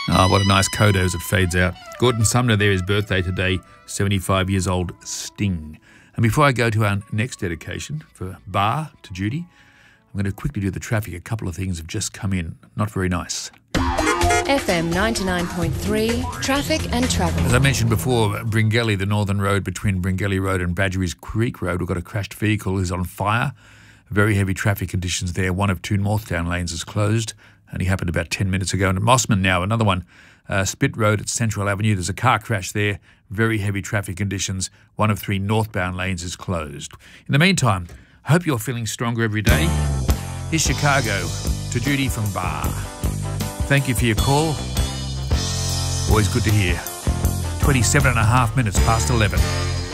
Oh, what a nice coda as it fades out. Gordon Sumner there, his birthday today, 75 years old, Sting. And before I go to our next dedication for Bar to Judy, I'm going to quickly do the traffic. A couple of things have just come in. Not very nice. FM 99.3, traffic and travel. As I mentioned before, Bringelly, the northern road between Bringelly Road and Badgerys Creek Road, we've got a crashed vehicle is on fire. Very heavy traffic conditions there. One of two northbound lanes is closed. Only happened about 10 minutes ago. And at Mossman now, another one. Spit Road at Central Avenue. There's a car crash there. Very heavy traffic conditions. One of three northbound lanes is closed. In the meantime, I hope you're feeling stronger every day. Here's Chicago to Judy from Bar. Thank you for your call. Always good to hear. 27 and a half minutes past 11.